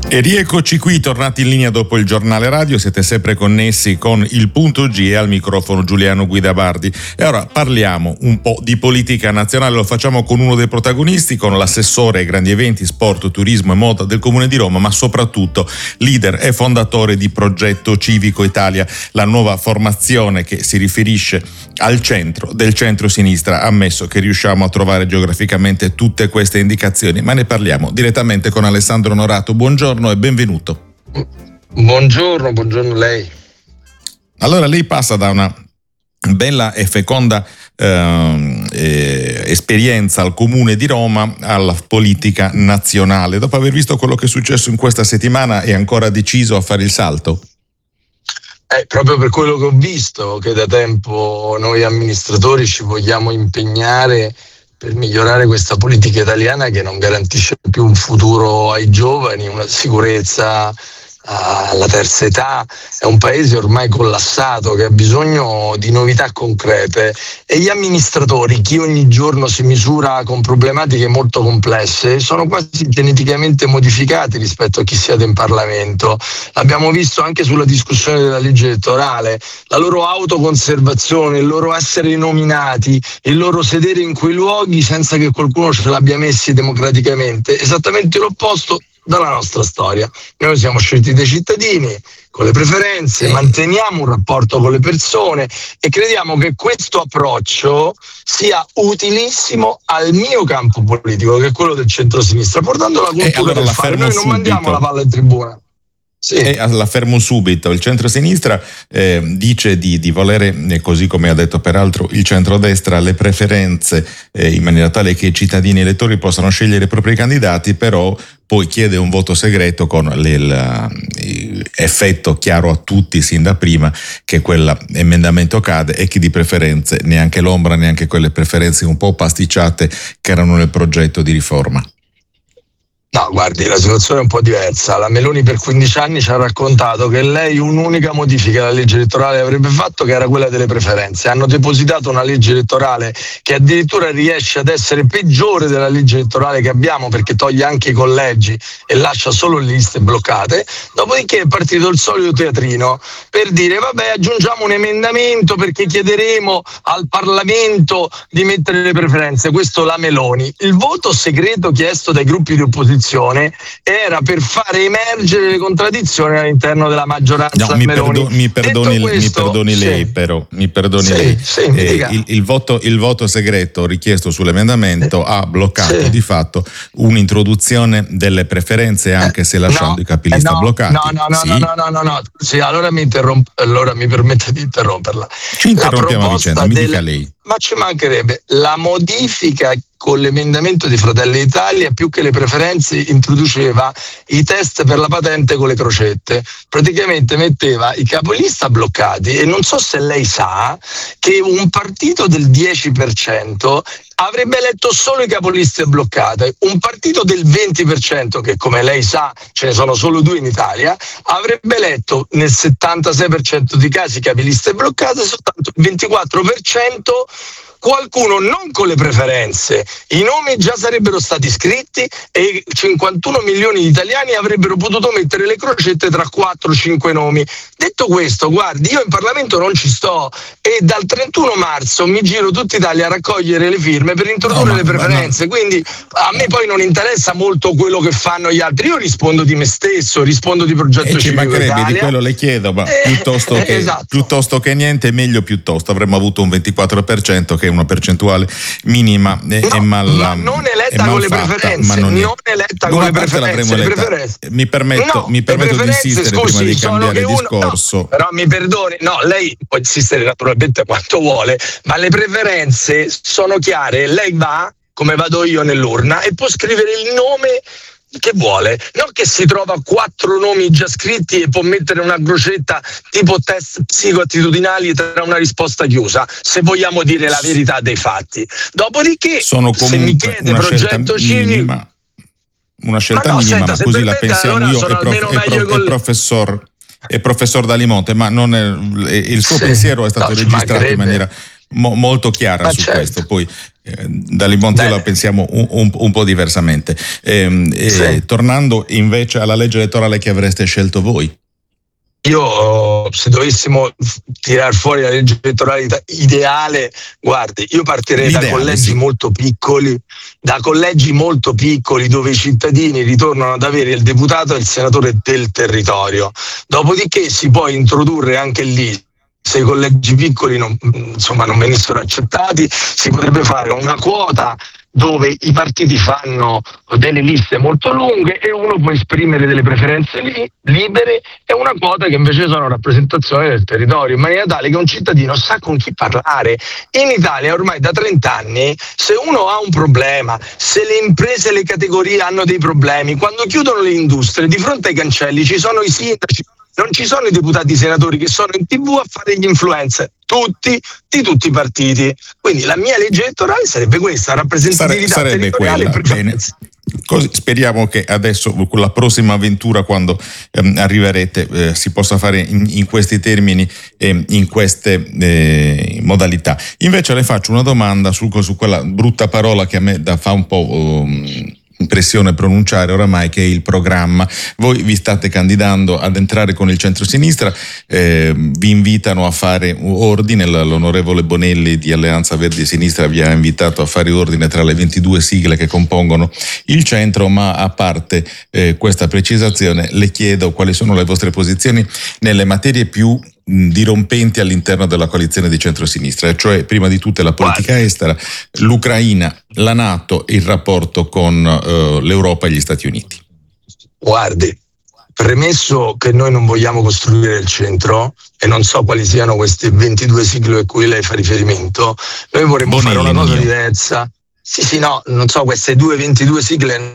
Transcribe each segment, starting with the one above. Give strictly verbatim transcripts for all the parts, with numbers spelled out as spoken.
E rieccoci qui, tornati in linea dopo il giornale radio. Siete sempre connessi con il Punto G e al microfono Giuliano Guidabardi. E ora parliamo un po' di politica nazionale. Lo facciamo con uno dei protagonisti, con l'assessore ai grandi eventi, sport, turismo e moda del Comune di Roma, ma soprattutto leader e fondatore di Progetto Civico Italia, la nuova formazione che si riferisce al centro del centro-sinistra, ammesso che riusciamo a trovare geograficamente tutte queste indicazioni. Ma ne parliamo direttamente con Alessandro Norato. Buongiorno e benvenuto. Buongiorno, buongiorno a lei. Allora, lei passa da una bella e feconda eh, eh, esperienza al Comune di Roma alla politica nazionale. Dopo aver visto quello che è successo in questa settimana, è ancora deciso a fare il salto? È proprio per quello che ho visto che da tempo noi amministratori ci vogliamo impegnare per migliorare questa politica italiana che non garantisce più un futuro ai giovani, una sicurezza alla terza età. È un paese ormai collassato che ha bisogno di novità concrete, e gli amministratori, chi ogni giorno si misura con problematiche molto complesse, sono quasi geneticamente modificati rispetto a chi siede in Parlamento. L'abbiamo visto anche sulla discussione della legge elettorale: la loro autoconservazione, il loro essere nominati, il loro sedere in quei luoghi senza che qualcuno ce l'abbia messi democraticamente, esattamente l'opposto dalla nostra storia. Noi siamo scelti dai cittadini con le preferenze, manteniamo un rapporto con le persone e crediamo che questo approccio sia utilissimo al mio campo politico, che è quello del centro-sinistra, portando la cultura allora del fare. Noi non subito. mandiamo la palla in tribuna. Sì. E la fermo subito. Il centro-sinistra eh, dice di, di volere, eh, così come ha detto peraltro il centrodestra, le preferenze eh, in maniera tale che i cittadini elettori possano scegliere i propri candidati, però poi chiede un voto segreto con l'effetto chiaro a tutti sin da prima che quell'emendamento cade e chi di preferenze neanche l'ombra, neanche quelle preferenze un po' pasticciate che erano nel progetto di riforma. No, guardi, la situazione è un po' diversa. La Meloni per quindici anni ci ha raccontato che lei un'unica modifica alla legge elettorale avrebbe fatto, che era quella delle preferenze. Hanno depositato una legge elettorale che addirittura riesce ad essere peggiore della legge elettorale che abbiamo, perché toglie anche i collegi e lascia solo le liste bloccate. Dopodiché è partito il solito teatrino per dire: vabbè, aggiungiamo un emendamento perché chiederemo al Parlamento di mettere le preferenze. Questo la Meloni. Il voto segreto chiesto dai gruppi di opposizione era per fare emergere le contraddizioni all'interno della maggioranza. No, mi, Meloni. perdo, mi perdoni, questo, mi perdoni sì. lei, però mi perdoni sì, lei. Sì, eh, il, il, voto, il voto segreto richiesto sull'emendamento ha bloccato sì. di fatto un'introduzione delle preferenze, anche se lasciando no, i capilista eh no, bloccati. No, no, no, sì. no, no, no, no, no. Sì, allora mi interromp- allora mi permette di interromperla. Ci interrompiamo a vicenda, mi del... dica lei. Ma ci mancherebbe. La modifica con l'emendamento di Fratelli d'Italia, più che le preferenze, introduceva i test per la patente con le crocette. Praticamente metteva i capolista bloccati, e non so se lei sa che un partito del dieci per cento avrebbe eletto solo i capoliste bloccate, un partito del venti per cento, che come lei sa ce ne sono solo due in Italia, avrebbe eletto nel settantasei per cento di casi capiliste bloccate, soltanto il ventiquattro per cento qualcuno non con le preferenze. I nomi già sarebbero stati scritti e cinquantuno milioni di italiani avrebbero potuto mettere le crocette tra quattro cinque nomi. Detto questo, guardi, io in Parlamento non ci sto e dal trentuno marzo mi giro tutta Italia a raccogliere le firme per introdurre no, ma, le preferenze, no. Quindi a me poi non interessa molto quello che fanno gli altri. Io rispondo di me stesso, rispondo di Progetto eh, Civico Italia. Di quello le chiedo, ma eh, piuttosto, che, esatto. piuttosto che niente, meglio piuttosto. Avremmo avuto un ventiquattro per cento, che è una percentuale minima e, no, e mal ma non eletta con le fatta, preferenze, non, non eletta con le preferenze, le preferenze. Mi permetto, no, mi permetto di insistere scusi, prima di cambiare uno, discorso. No, però mi perdoni, no, lei può insistere naturalmente quanto vuole, ma le preferenze sono chiare. Lei va, come vado io, nell'urna e può scrivere il nome che vuole, non che si trova quattro nomi già scritti e può mettere una crocetta tipo test psicoattitudinali tra una risposta chiusa, se vogliamo dire la verità dei fatti. Dopodiché, sono se mi chiede Progetto Civico, una scelta no, minima, senta, ma così la pensiamo allora io e, prof, e, prof, e professor e professor Dalimonte, ma non è, il suo sì, pensiero è stato no, registrato in maniera mo, molto chiara ma su certo. questo. Poi Eh, da Limonti la pensiamo un, un, un po' diversamente. Eh, sì. eh, tornando invece alla legge elettorale che avreste scelto voi. Io, se dovessimo tirar fuori la legge elettorale ideale, guardi, io partirei L'ideale, da collegi sì. molto piccoli, da collegi molto piccoli dove i cittadini ritornano ad avere il deputato e il senatore del territorio. Dopodiché si può introdurre anche lì, se i collegi piccoli non, insomma, non venissero accettati, si potrebbe fare una quota dove i partiti fanno delle liste molto lunghe e uno può esprimere delle preferenze li, libere, e una quota che invece sono rappresentazione del territorio, in maniera tale che un cittadino sa con chi parlare. In Italia ormai da trenta anni, se uno ha un problema, se le imprese e le categorie hanno dei problemi, quando chiudono le industrie, di fronte ai cancelli ci sono i sindaci, non ci sono i deputati, i senatori che sono in tv a fare gli influencer, tutti, di tutti i partiti. Quindi la mia legge elettorale sarebbe questa, rappresentatività Sare, sarebbe territoriale. Quella, bene. Così speriamo che adesso con la prossima avventura, quando ehm, arriverete, eh, si possa fare in, in questi termini e eh, in queste eh, modalità. Invece le faccio una domanda su, su quella brutta parola che a me da, fa un po' um, impressione pronunciare oramai, che è il programma. Voi vi state candidando ad entrare con il centro-sinistra, eh, vi invitano a fare ordine, l'onorevole Bonelli di Alleanza Verdi e Sinistra vi ha invitato a fare ordine tra le ventidue sigle che compongono il centro, ma a parte eh, questa precisazione le chiedo quali sono le vostre posizioni nelle materie più dirompenti all'interno della coalizione di centrosinistra, cioè prima di tutto la politica Guardi. estera, l'Ucraina, la NATO e il rapporto con uh, l'Europa e gli Stati Uniti. Guardi, premesso che noi non vogliamo costruire il centro, e non so quali siano queste ventidue sigle a cui lei fa riferimento, noi vorremmo Bonelli fare una cosa mio. diversa. Sì, sì, no, non so, queste due ventidue sigle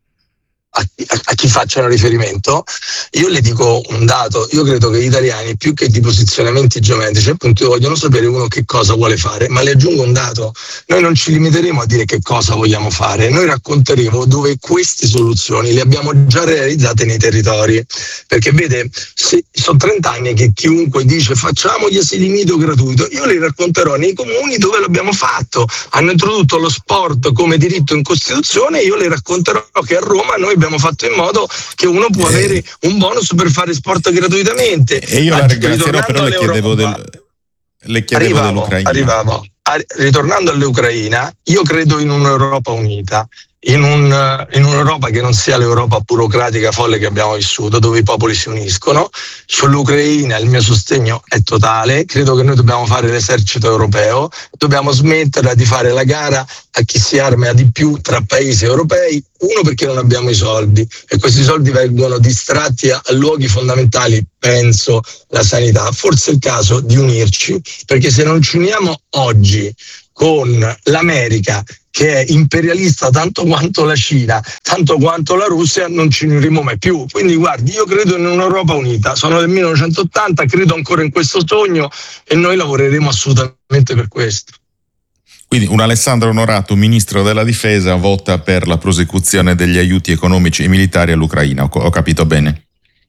A, a, a chi facciano riferimento. Io le dico un dato: io credo che gli italiani, più che di posizionamenti geometrici, appunto, vogliono sapere uno che cosa vuole fare. Ma le aggiungo un dato: noi non ci limiteremo a dire che cosa vogliamo fare, noi racconteremo dove queste soluzioni le abbiamo già realizzate nei territori, perché vede, se, sono trenta anni che chiunque dice facciamo gli asili nido gratuito, io le racconterò nei comuni dove l'abbiamo fatto. Hanno introdotto lo sport come diritto in Costituzione, io le racconterò che a Roma noi abbiamo fatto in modo che uno può eh. avere un bonus per fare sport gratuitamente. E io la ringrazierò, però le chiedevo, del, le chiedevo arrivavo, dell'Ucraina. Arrivavo. Ritornando all'Ucraina, io credo in un'Europa unita, in, un, in un'Europa che non sia l'Europa burocratica folle che abbiamo vissuto, dove i popoli si uniscono. Sull'Ucraina il mio sostegno è totale, credo che noi dobbiamo fare l'esercito europeo, dobbiamo smetterla di fare la gara a chi si arma di più tra paesi europei, uno perché non abbiamo i soldi e questi soldi vengono distratti a, a luoghi fondamentali, penso la sanità. Forse è il caso di unirci, perché se non ci uniamo oggi con l'America, che è imperialista tanto quanto la Cina, tanto quanto la Russia, non ci uniremo mai più. Quindi guardi, io credo in un'Europa unita, sono del millenovecentottanta, credo ancora in questo sogno e noi lavoreremo assolutamente per questo. Quindi un Alessandro Onorato, ministro della difesa, vota per la prosecuzione degli aiuti economici e militari all'Ucraina, ho, ho capito bene?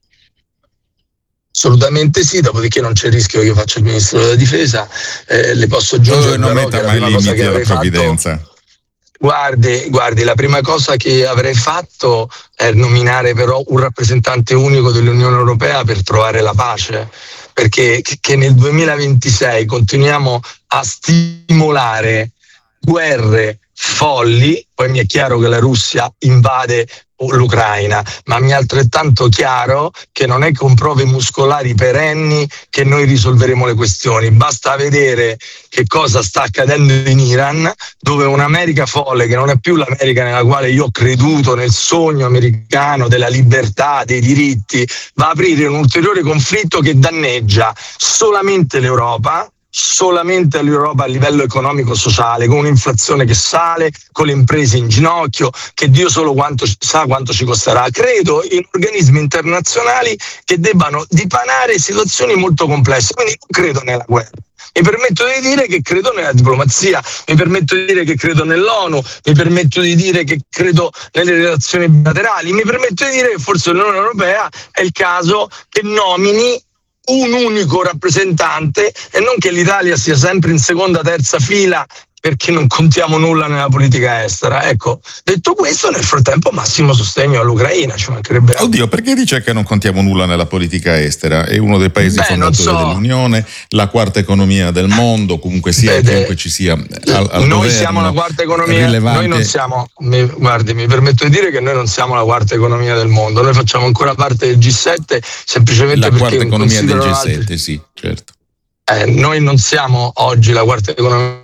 Assolutamente sì, dopodiché non c'è il rischio che io faccia il ministro della difesa, eh, le posso aggiungere non metta mai limiti alla provvidenza. Fatto, guardi, guardi, la prima cosa che avrei fatto è nominare però un rappresentante unico dell'Unione Europea per trovare la pace, perché che nel duemilaventisei continuiamo a stimolare guerre folli. Poi mi è chiaro che la Russia invade l'Ucraina, ma mi è altrettanto chiaro che non è con prove muscolari perenni che noi risolveremo le questioni. Basta vedere che cosa sta accadendo in Iran, dove un'America folle, che non è più l'America nella quale io ho creduto, nel sogno americano della libertà, dei diritti, va a aprire un ulteriore conflitto che danneggia solamente l'Europa, solamente all'Europa a livello economico-sociale, con un'inflazione che sale, con le imprese in ginocchio, che Dio solo quanto, sa quanto ci costerà. Credo in organismi internazionali che debbano dipanare situazioni molto complesse, quindi non credo nella guerra. Mi permetto di dire che credo nella diplomazia, mi permetto di dire che credo nell'ONU, mi permetto di dire che credo nelle relazioni bilaterali, mi permetto di dire che forse l'Unione Europea è il caso che nomini un unico rappresentante e non che l'Italia sia sempre in seconda, terza fila perché non contiamo nulla nella politica estera. Ecco, detto questo, nel frattempo massimo sostegno all'Ucraina, ci mancherebbe. Oddio, perché dice che non contiamo nulla nella politica estera? È uno dei paesi Beh, fondatori so. dell'Unione, la quarta economia del mondo, comunque sia, Vede, chiunque ci sia al, al noi governo, siamo la quarta economia, rilevante. Noi non siamo, mi, guardi, mi permetto di dire che noi non siamo la quarta economia del mondo, noi facciamo ancora parte del G sette, semplicemente la perché quarta economia del G sette, altri. sì, certo. Eh, noi non siamo oggi la quarta economia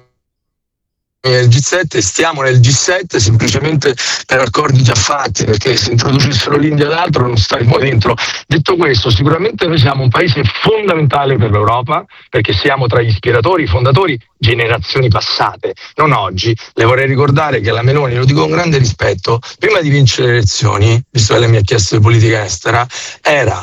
del G sette, stiamo nel G sette semplicemente per accordi già fatti, perché se introducessero l'India e l'altro non staremo dentro. Detto questo, sicuramente noi siamo un paese fondamentale per l'Europa, perché siamo tra gli ispiratori, i fondatori, generazioni passate, non oggi. Le vorrei ricordare che la Meloni, lo dico con grande rispetto, prima di vincere le elezioni, visto che lei mi ha chiesto di politica estera, era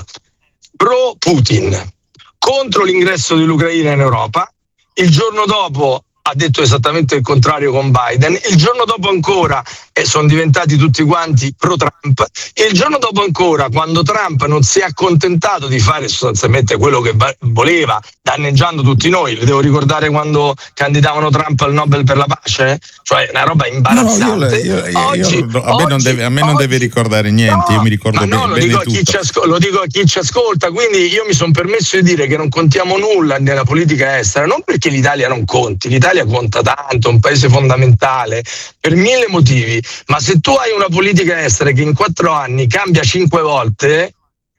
pro Putin, contro l'ingresso dell'Ucraina in Europa. Il giorno dopo ha detto esattamente il contrario con Biden, il giorno dopo ancora eh, sono diventati tutti quanti pro-Trump, e il giorno dopo ancora, quando Trump non si è accontentato di fare sostanzialmente quello che voleva, danneggiando tutti noi, le devo ricordare quando candidavano Trump al Nobel per la pace? Cioè una roba imbarazzante. No, io, io, io, oggi, io, a me, oggi, non, deve, a me non oggi, deve ricordare niente, no, io mi ricordo ma bene, no, lo, bene dico a tutto. chi ci ascol- lo dico a chi ci ascolta, quindi io mi sono permesso di dire che non contiamo nulla nella politica estera, non perché l'Italia non conti, l'Italia conta tanto, un paese fondamentale per mille motivi, ma se tu hai una politica estera che in quattro anni cambia cinque volte,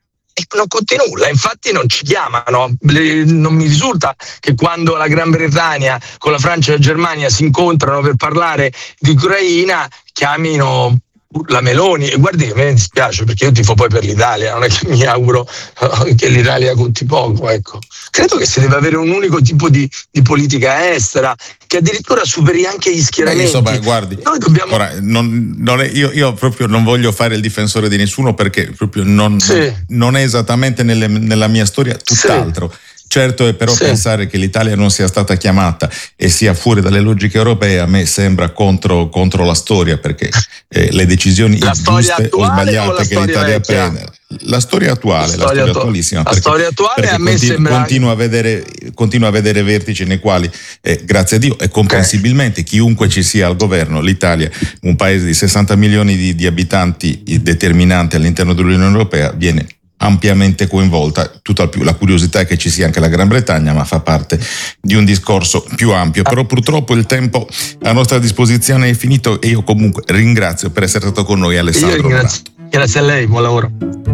e non conti nulla. Infatti non ci chiamano, non mi risulta che quando la Gran Bretagna con la Francia e la Germania si incontrano per parlare di Ucraina chiamino la Meloni. E guardi che me ne dispiace, perché io tifo poi per l'Italia, non è che mi auguro che l'Italia conti poco, ecco. Credo che si deve avere un unico tipo di, di politica estera che addirittura superi anche gli schieramenti. Beh, insomma, guardi, noi dobbiamo... ora, non, non è, io, io proprio non voglio fare il difensore di nessuno, perché proprio non, sì. non, non è esattamente nelle, nella mia storia, tutt'altro. Sì. Certo è però sì. pensare che l'Italia non sia stata chiamata e sia fuori dalle logiche europee, a me sembra contro, contro la storia, perché eh, le decisioni la giuste o sbagliate o che l'Italia prende, la storia attuale, la storia, la storia attu- attualissima, la perché, storia attuale a me continu- sembra continua a vedere continua a vedere vertici nei quali eh, grazie a Dio e comprensibilmente okay. chiunque ci sia al governo, l'Italia, un paese di sessanta milioni di, di abitanti determinante all'interno dell'Unione Europea, viene ampiamente coinvolta. Tutt'al più la curiosità è che ci sia anche la Gran Bretagna, ma fa parte di un discorso più ampio. Però purtroppo il tempo a nostra disposizione è finito e io comunque ringrazio per essere stato con noi Alessandro. Grazie. Grazie a lei, buon lavoro.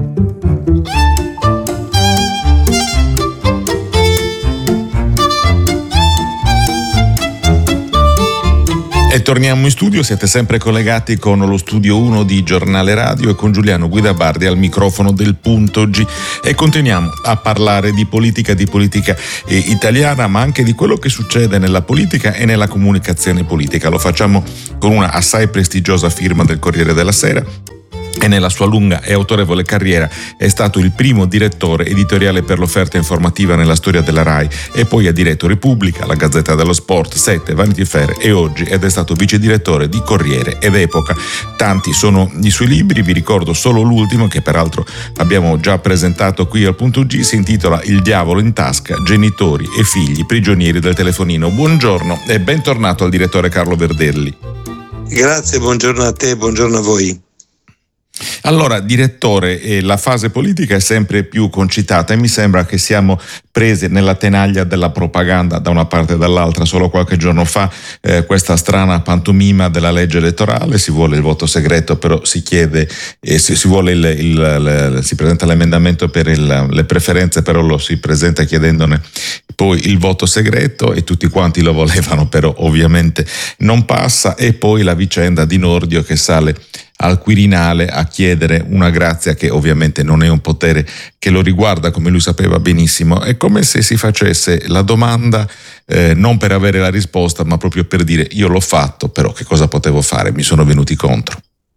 E torniamo in studio, siete sempre collegati con lo studio uno di Giornale Radio e con Giuliano Guidabardi al microfono del Punto G, e continuiamo a parlare di politica, di politica eh, italiana, ma anche di quello che succede nella politica e nella comunicazione politica. Lo facciamo con una assai prestigiosa firma del Corriere della Sera, e nella sua lunga e autorevole carriera è stato il primo direttore editoriale per l'offerta informativa nella storia della RAI, e poi ha diretto Repubblica, la Gazzetta dello Sport, Sette, Vanity Fair e Oggi, ed è stato vice direttore di Corriere ed Epoca. Tanti sono i suoi libri, vi ricordo solo l'ultimo, che peraltro abbiamo già presentato qui al Punto G, si intitola Il diavolo in tasca, genitori e figli prigionieri del telefonino. Buongiorno e bentornato al direttore Carlo Verdelli. Grazie, buongiorno a te, buongiorno a voi. Allora, direttore, eh, la fase politica è sempre più concitata e mi sembra che siamo presi nella tenaglia della propaganda da una parte e dall'altra. Solo qualche giorno fa eh, questa strana pantomima della legge elettorale, si vuole il voto segreto, però si chiede, eh, si, si vuole il, il, il, si presenta l'emendamento per il, le preferenze, però lo si presenta chiedendone poi il voto segreto e tutti quanti lo volevano, però ovviamente non passa. E poi la vicenda di Nordio che sale al Quirinale a chiedere una grazia che ovviamente non è un potere che lo riguarda, come lui sapeva benissimo. È come se si facesse la domanda eh, non per avere la risposta, ma proprio per dire: io l'ho fatto, però che cosa potevo fare? Mi sono venuti contro.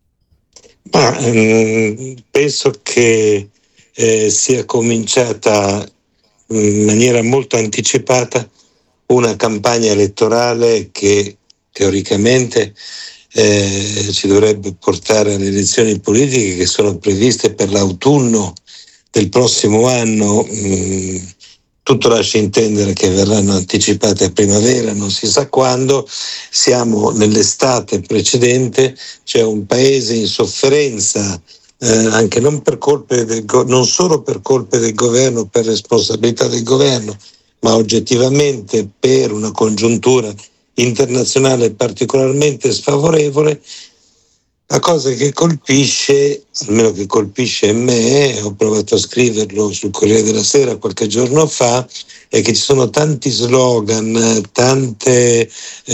Ma ehm, penso che eh, sia cominciata in maniera molto anticipata una campagna elettorale che teoricamente Eh, ci dovrebbe portare alle elezioni politiche che sono previste per l'autunno del prossimo anno, mh, tutto lascia intendere che verranno anticipate a primavera, non si sa quando. Siamo nell'estate precedente, c'è un paese in sofferenza, eh, anche non per colpe del go- non solo per colpe del governo, per responsabilità del governo, ma oggettivamente per una congiuntura internazionale particolarmente sfavorevole. La cosa che colpisce, almeno che colpisce me, ho provato a scriverlo sul Corriere della Sera qualche giorno fa, è che ci sono tanti slogan, tante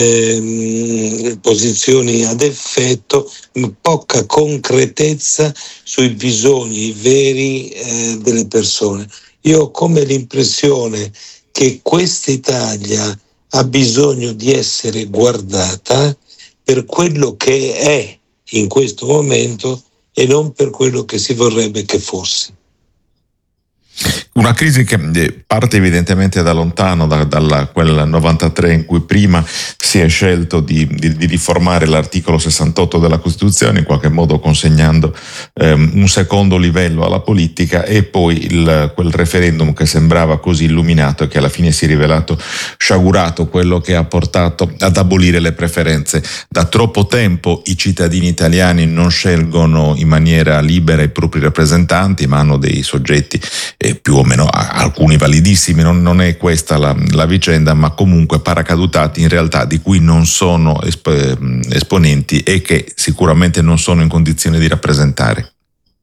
eh, posizioni ad effetto, poca concretezza sui bisogni veri eh, delle persone. Io ho come l'impressione che questa Italia ha bisogno di essere guardata per quello che è in questo momento e non per quello che si vorrebbe che fosse. Una crisi che parte evidentemente da lontano, da, dalla, quel novantatré in cui prima si è scelto di, di, di riformare l'articolo sessantotto della Costituzione, in qualche modo consegnando ehm, un secondo livello alla politica, e poi il, quel referendum che sembrava così illuminato e che alla fine si è rivelato sciagurato, quello che ha portato ad abolire le preferenze. Da troppo tempo i cittadini italiani non scelgono in maniera libera i propri rappresentanti, ma hanno dei soggetti eh, più o meno, alcuni validissimi, non, non è questa la, la vicenda, ma comunque paracadutati in realtà di cui non sono esp- esponenti e che sicuramente non sono in condizione di rappresentare.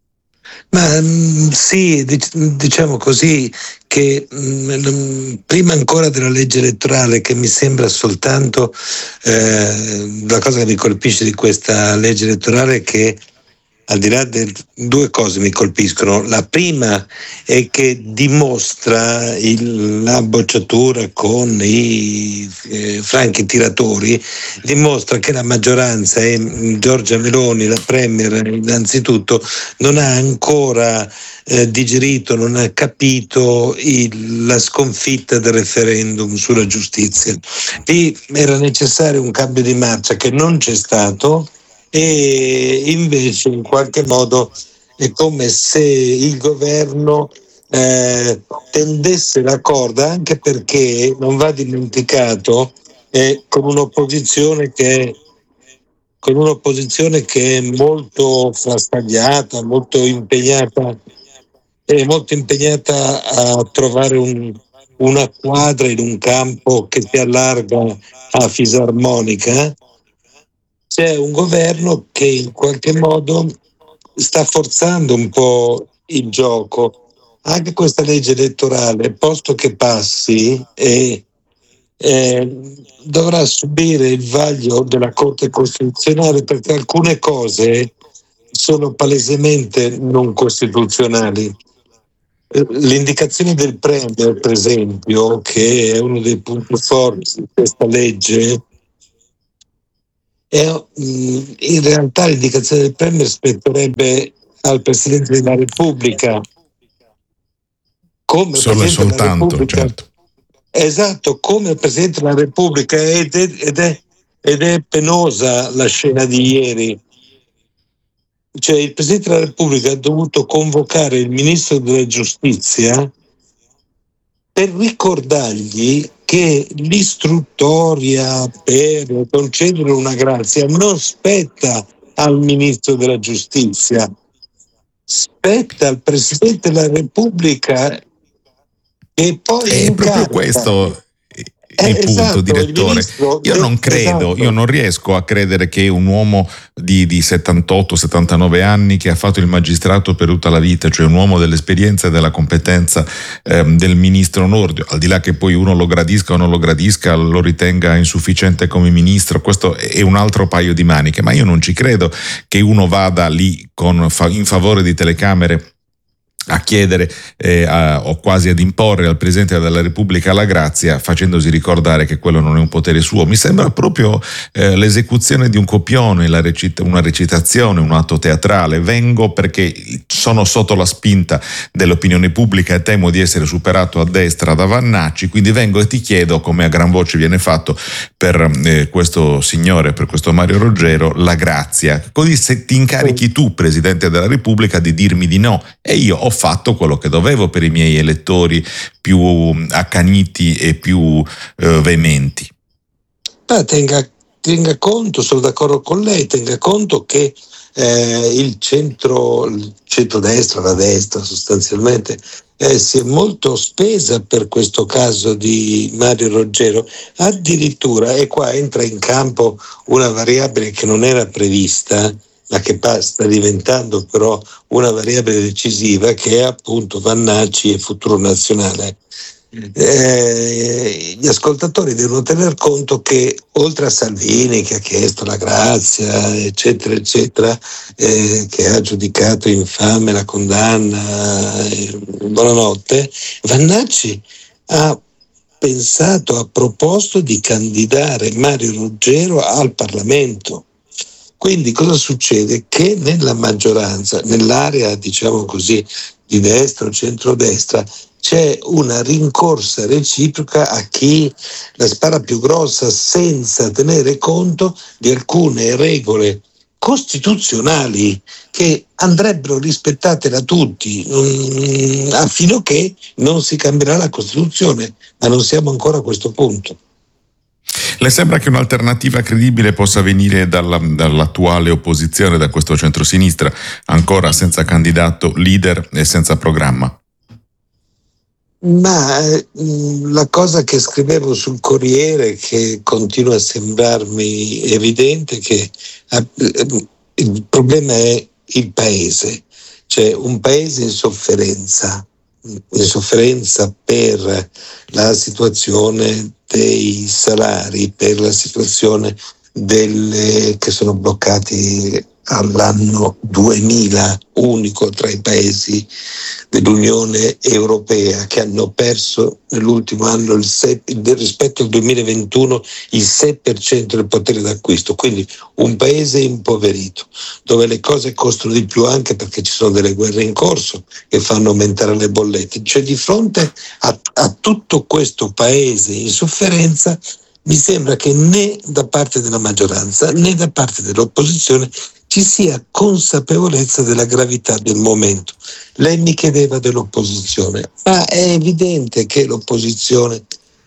Ma mh, sì, diciamo così che mh, prima ancora della legge elettorale, che mi sembra soltanto eh, la cosa che mi colpisce di questa legge elettorale è che, al di là di due cose mi colpiscono. La prima è che dimostra il, la bocciatura con i eh, franchi tiratori, dimostra che la maggioranza e Giorgia Meloni, la Premier innanzitutto, non ha ancora eh, digerito, non ha capito il, la sconfitta del referendum sulla giustizia. Lì era necessario un cambio di marcia che non c'è stato, e invece in qualche modo è come se il governo eh, tendesse la corda, anche perché non va dimenticato eh, con un'opposizione che con un'opposizione che è molto frastagliata, molto impegnata è molto impegnata a trovare un, una quadra in un campo che si allarga a fisarmonica. C'è un governo che in qualche modo sta forzando un po' il gioco. Anche questa legge elettorale, posto che passi, eh, eh, dovrà subire il vaglio della Corte Costituzionale, perché alcune cose sono palesemente non costituzionali. L'indicazione del Premier, per esempio, che è uno dei punti forti di questa legge, E, in realtà l'indicazione del Premier spetterebbe al Presidente della Repubblica, come solo e soltanto, certo. Esatto, come il Presidente della Repubblica, ed è, ed, è, ed è penosa la scena di ieri. Cioè, il Presidente della Repubblica ha dovuto convocare il Ministro della Giustizia per ricordargli che l'istruttoria per concedere una grazia non spetta al Ministro della Giustizia, spetta al Presidente della Repubblica, che poi è proprio questo il eh, punto, esatto, direttore. Il io non credo, esatto. io non riesco a credere che un uomo di, di settantotto settantanove anni, che ha fatto il magistrato per tutta la vita, cioè un uomo dell'esperienza e della competenza ehm, del ministro Nordio, al di là che poi uno lo gradisca o non lo gradisca, lo ritenga insufficiente come ministro, questo è un altro paio di maniche, ma io non ci credo che uno vada lì con, in favore di telecamere a chiedere eh, a, o quasi ad imporre al Presidente della Repubblica la grazia, facendosi ricordare che quello non è un potere suo. Mi sembra proprio eh, l'esecuzione di un copione, la recita, una recitazione, un atto teatrale. Vengo perché sono sotto la spinta dell'opinione pubblica e temo di essere superato a destra da Vannacci, quindi vengo e ti chiedo, come a gran voce viene fatto per eh, questo signore, per questo Mario Roggero, la grazia. Così se ti incarichi tu, Presidente della Repubblica, di dirmi di no, e io ho fatto quello che dovevo per i miei elettori più accaniti e più eh, veementi. Ma tenga, tenga conto, sono d'accordo con lei, tenga conto che eh, il centro, il centrodestra, la destra sostanzialmente, eh, si è molto spesa per questo caso di Mario Roggero, addirittura, e qua entra in campo una variabile che non era prevista, ma che sta diventando però una variabile decisiva, che è appunto Vannacci e Futuro Nazionale. Eh, gli ascoltatori devono tener conto che oltre a Salvini, che ha chiesto la grazia eccetera eccetera, eh, che ha giudicato infame la condanna, eh, buonanotte, Vannacci ha pensato, ha proposto di candidare Mario Roggero al Parlamento. Quindi cosa succede? Che nella maggioranza, nell'area diciamo così di destra o centrodestra, c'è una rincorsa reciproca a chi la spara più grossa, senza tenere conto di alcune regole costituzionali che andrebbero rispettate da tutti, um, fino a che non si cambierà la Costituzione, ma non siamo ancora a questo punto. Le sembra che un'alternativa credibile possa venire dalla, dall'attuale opposizione, da questo centrosinistra, ancora senza candidato leader e senza programma? Ma eh, la cosa che scrivevo sul Corriere, che continua a sembrarmi evidente, che eh, il problema è il paese, cioè un paese in sofferenza, in sofferenza per la situazione dei salari, per la situazione delle che sono bloccati all'anno duemila, unico tra i paesi dell'Unione Europea, che hanno perso nell'ultimo anno il sei, rispetto al duemilaventuno il sei per cento del potere d'acquisto, quindi un paese impoverito, dove le cose costano di più anche perché ci sono delle guerre in corso che fanno aumentare le bollette. Cioè, di fronte a, a tutto questo paese in sofferenza, mi sembra che né da parte della maggioranza né da parte dell'opposizione ci sia consapevolezza della gravità del momento. Lei mi chiedeva dell'opposizione, ma è evidente che l'opposizione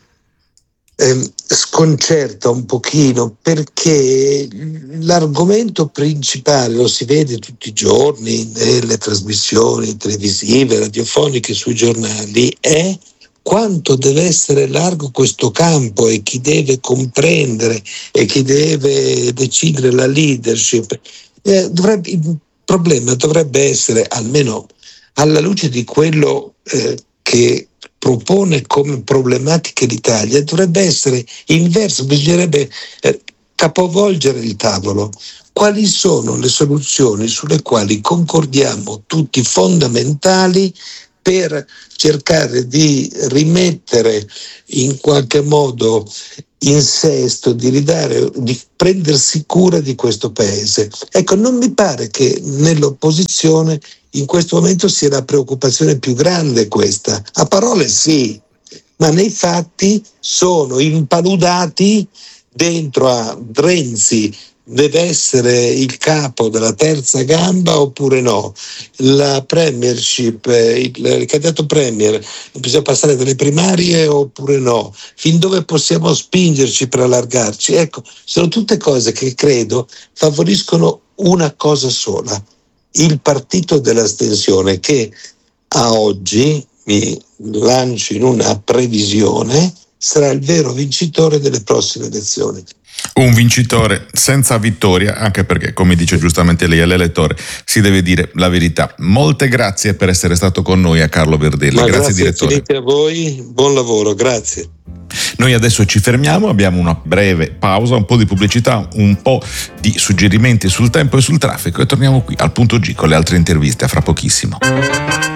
eh, sconcerta un pochino, perché l'argomento principale, lo si vede tutti i giorni nelle trasmissioni televisive, radiofoniche, sui giornali, è quanto deve essere largo questo campo e chi deve comprendere e chi deve decidere la leadership. Eh, dovrebbe, il problema dovrebbe essere, almeno alla luce di quello eh, che propone come problematiche l'Italia, dovrebbe essere inverso, bisognerebbe eh, capovolgere il tavolo. Quali sono le soluzioni sulle quali concordiamo tutti, fondamentali, per cercare di rimettere in qualche modo in sesto, di ridare, di prendersi cura di questo paese. Ecco, non mi pare che nell'opposizione in questo momento sia la preoccupazione più grande questa. A parole sì, ma nei fatti sono impaludati dentro a Renzi. Deve essere il capo della terza gamba oppure no? La premiership, il, il candidato premier, bisogna passare dalle primarie oppure no? Fin dove possiamo spingerci per allargarci? Ecco, sono tutte cose che credo favoriscono una cosa sola: il partito dell'astensione, che a oggi, mi lancio in una previsione, sarà il vero vincitore delle prossime elezioni. Un vincitore senza vittoria, anche perché, come dice giustamente lei all'elettore, si deve dire la verità. Molte grazie per essere stato con noi, a Carlo Verdelli. Ma grazie, grazie direttore. Grazie a voi, buon lavoro, grazie. Noi adesso ci fermiamo, abbiamo una breve pausa, un po' di pubblicità, un po' di suggerimenti sul tempo e sul traffico, e torniamo qui al Punto G con le altre interviste a fra pochissimo.